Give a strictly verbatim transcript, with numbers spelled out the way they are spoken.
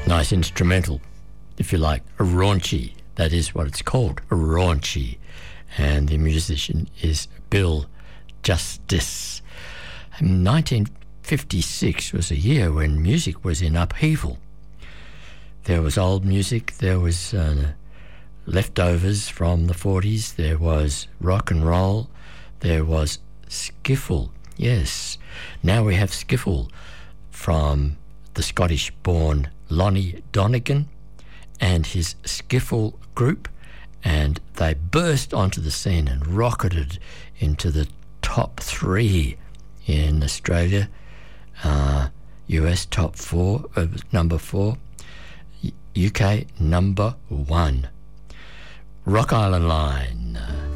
Nice instrumental, if you like, a raunchy. That is what it's called, a raunchy. And the musician is Bill Justice. nineteen fifty-six was a year when music was in upheaval. There was old music, there was uh, leftovers from the forties, there was rock and roll, there was skiffle. Yes, now we have skiffle from the Scottish-born Lonnie Donegan and his skiffle group, and they burst onto the scene and rocketed into the top three in Australia, uh, U S top four, uh, number four, U K number one. Rock Island Line.